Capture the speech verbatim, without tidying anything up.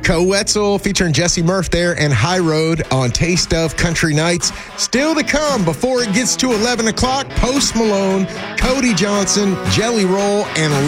Co Wetzel featuring Jesse Murph there and High Road on Taste of Country Nights. Still to come before it gets to eleven o'clock, Post Malone, Cody Johnson, Jelly Roll, and